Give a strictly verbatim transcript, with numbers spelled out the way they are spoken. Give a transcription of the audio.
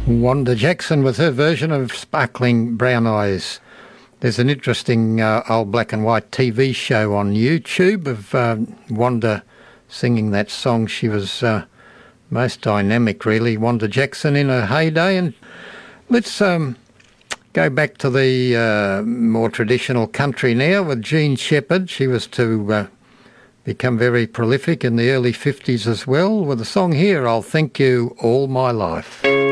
Wanda Jackson with her version of Sparkling Brown Eyes. There's an interesting uh, old black and white T V show on YouTube of uh, Wanda singing that song. She was uh, most dynamic, really, Wanda Jackson in her heyday. And let's um, go back to the uh, more traditional country now with Jean Shepherd. She was to uh, become very prolific in the early fifties as well with a song here, I'll Thank You All My Life.